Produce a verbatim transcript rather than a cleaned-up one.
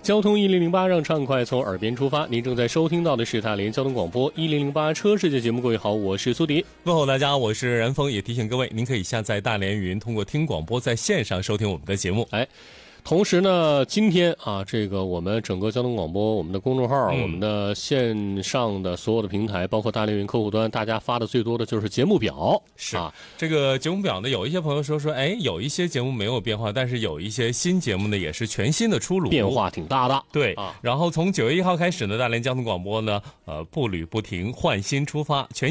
交通一零零八让畅快从耳边出发，您正在收听到的是大连交通广播一零零八车世界节目。各位好，我是苏迪。 问候大家，我是任峰，也提醒各位，您可以下载大连语音，通过听广播在线上收听我们的节目。 哎。同时呢，今天啊，这个我们整个交通广播，我们的公众号、嗯、我们的线上的所有的平台，包括大连云客户端，大家发的最多的就是节目表。 是啊， 这个节目表呢，有一些朋友说说，哎，有一些节目没有变化，但是有一些新节目呢，也是全新的出炉， 变化挺大的。 对啊， 然后从九月一号开始呢，大连交通广播呢，呃，步履不停，换新出发，全